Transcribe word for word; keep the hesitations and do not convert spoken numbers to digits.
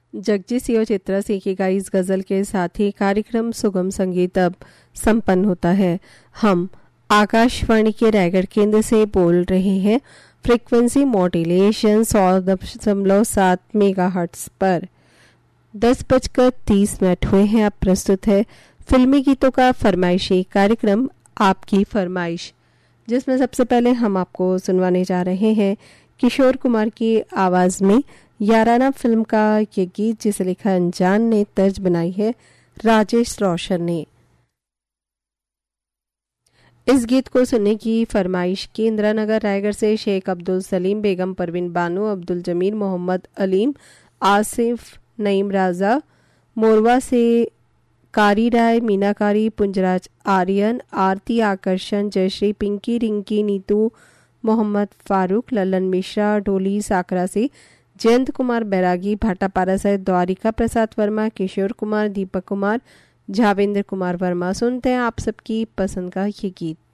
जगजीत सिंह और चित्रा सिंह की गाई इस गज़ल के साथ ही कार्यक्रम सुगम संगीत अब संपन्न होता है। हम आकाशवाणी के रायगढ़ केंद्र से बोल रहे हैं फ्रीक्वेंसी मॉड्यूलेशन सौ दशमलव सात मेगा हर्ट्स पर। दस बजकर तीस मिनट हुए हैं। अब प्रस्तुत है फिल्मी गीतों का फरमाइशी कार्यक्रम आपकी फरमाइश, जिसमें सबसे पहले हम आपको सुनवाने जा रहे हैं किशोर कुमार की आवाज़ में याराना फिल्म का ये गीत, जिसे लिखा अनजान ने, तर्ज बनाई है राजेश रोशन ने। इस गीत को सुनने की फरमाइश की इंदिरा नगर रायगढ़ से शेख अब्दुल सलीम, बेगम परवीन बानो, अब्दुल जमील, मोहम्मद अलीम, आसिफ, नईम राजा, मोरवा से कारी राय, मीनाकारी, पुंजराज आर्यन, आरती आकर्षण, जयश्री, पिंकी, रिंकी, नीतू, मोहम्मद फारूक, ललन मिश्रा, डोली साकरा से जयंत कुमार बैरागी, भाटापारा से द्वारिका प्रसाद वर्मा, किशोर कुमार, दीपक कुमार, झावेंद्र कुमार वर्मा। सुनते हैं आप सबकी पसंद का ये गीत।